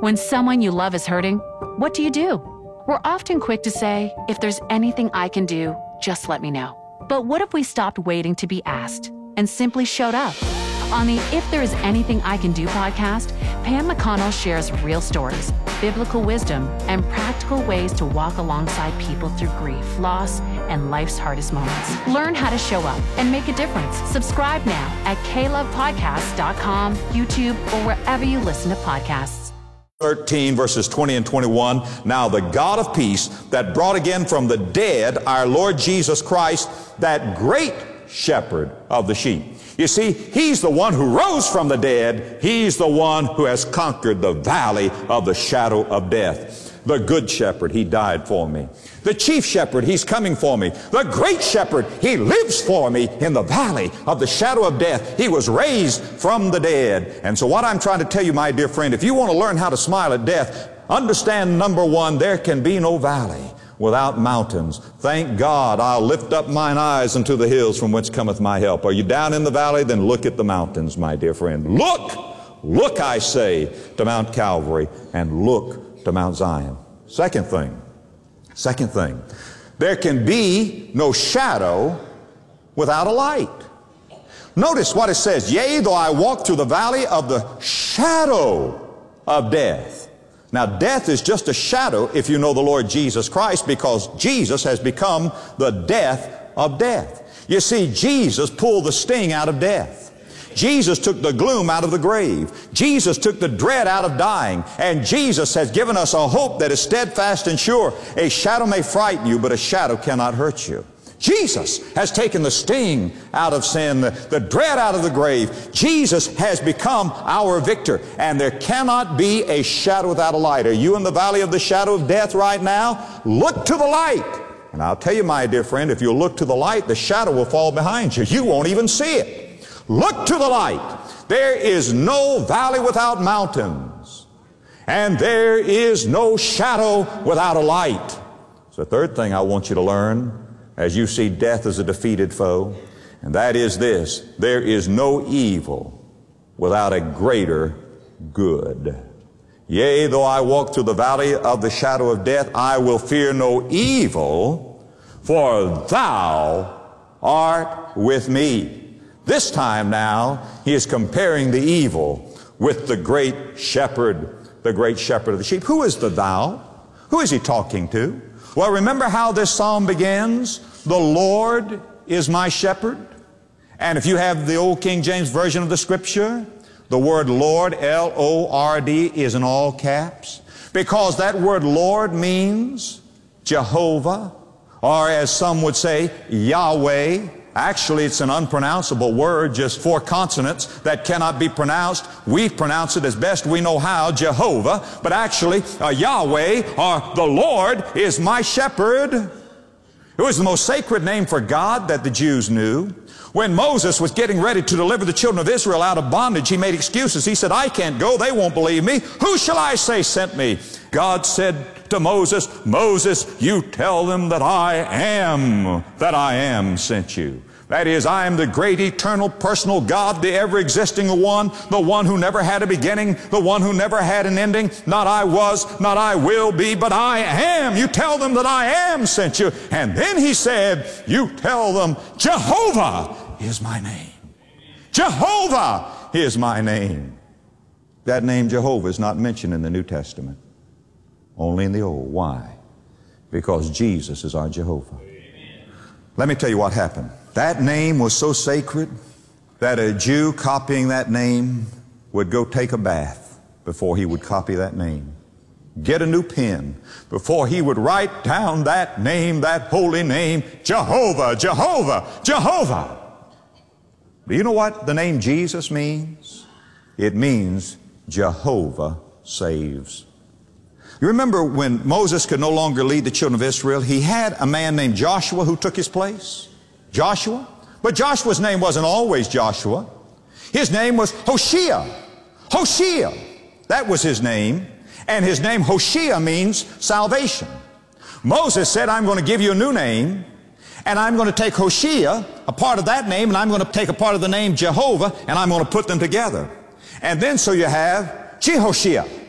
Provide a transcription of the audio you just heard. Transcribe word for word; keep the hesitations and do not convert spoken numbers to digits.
When someone you love is hurting, what do you do? We're often quick to say, if there's anything I can do, just let me know. But what if we stopped waiting to be asked and simply showed up? On the If There Is Anything I Can Do podcast, Pam McConnell shares real stories, biblical wisdom, and practical ways to walk alongside people through grief, loss, and life's hardest moments. Learn how to show up and make a difference. Subscribe now at k love podcast dot com, YouTube, or wherever you listen to podcasts. thirteen verses twenty and twenty-one. Now the God of peace that brought again from the dead our Lord Jesus Christ, that great shepherd of the sheep. You see, he's the one who rose from the dead. He's the one who has conquered the valley of the shadow of death. The good shepherd, he died for me. The chief shepherd, he's coming for me. The great shepherd, he lives for me in the valley of the shadow of death. He was raised from the dead. And so what I'm trying to tell you, my dear friend, if you want to learn how to smile at death, understand, number one, there can be no valley without mountains. Thank God I'll lift up mine eyes unto the hills from whence cometh my help. Are you down in the valley? Then look at the mountains, my dear friend. Look, look, I say, to Mount Calvary, and look to Mount Zion. Second thing, second thing, there can be no shadow without a light. Notice what it says, yea, though I walk through the valley of the shadow of death. Now, death is just a shadow if you know the Lord Jesus Christ, because Jesus has become the death of death. You see, Jesus pulled the sting out of death. Jesus took the gloom out of the grave. Jesus took the dread out of dying. And Jesus has given us a hope that is steadfast and sure. A shadow may frighten you, but a shadow cannot hurt you. Jesus has taken the sting out of sin, the, the dread out of the grave. Jesus has become our victor, and there cannot be a shadow without a light. Are you in the valley of the shadow of death right now? Look to the light. And I'll tell you, my dear friend, if you look to the light, the shadow will fall behind you. You won't even see it. Look to the light. There is no valley without mountains, and there is no shadow without a light. So the third thing I want you to learn as you see death as a defeated foe, and that is this: there is no evil without a greater good. Yea, though I walk through the valley of the shadow of death, I will fear no evil, for thou art with me. This time now, he is comparing the evil with the great shepherd, the great shepherd of the sheep. Who is the thou? Who is he talking to? Well, remember how this psalm begins? The Lord is my shepherd. And if you have the old King James Version of the Scripture, the word Lord, L O R D, is in all caps, because that word Lord means Jehovah, or as some would say, Yahweh. Actually, it's an unpronounceable word, just four consonants that cannot be pronounced. We pronounce it as best we know how, Jehovah. But actually, uh, Yahweh, or the Lord, is my shepherd. It was the most sacred name for God that the Jews knew. When Moses was getting ready to deliver the children of Israel out of bondage, he made excuses. He said, I can't go. They won't believe me. Who shall I say sent me? God said to Moses, Moses, you tell them that I am, that I am sent you. That is, I am the great eternal personal God, the ever-existing one, the one who never had a beginning, the one who never had an ending. Not I was, not I will be, but I am. You tell them that I am sent you. And then he said, you tell them Jehovah is my name. Jehovah is my name. That name Jehovah is not mentioned in the New Testament, only in the Old. Why? Because Jesus is our Jehovah. Let me tell you what happened. That name was so sacred that a Jew copying that name would go take a bath before he would copy that name. Get a new pen before he would write down that name, that holy name, Jehovah, Jehovah, Jehovah. Do you know what the name Jesus means? It means Jehovah saves. You remember when Moses could no longer lead the children of Israel, he had a man named Joshua who took his place. Joshua. But Joshua's name wasn't always Joshua. His name was Hoshea. Hoshea. That was his name. And his name Hoshea means salvation. Moses said, I'm going to give you a new name, and I'm going to take Hoshea, a part of that name, and I'm going to take a part of the name Jehovah, and I'm going to put them together. And then so you have Jehoshea.